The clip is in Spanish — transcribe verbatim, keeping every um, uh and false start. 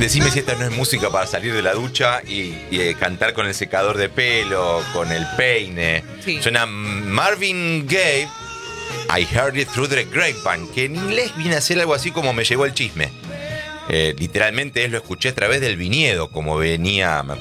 Decime si esta no es música para salir de la ducha y, y eh, cantar con el secador de pelo, con el peine. Sí. Suena Marvin Gaye, I Heard It Through the Grapevine, que en inglés viene a ser algo así como me llegó el chisme. Eh, literalmente es lo escuché a través del viñedo, como venía, me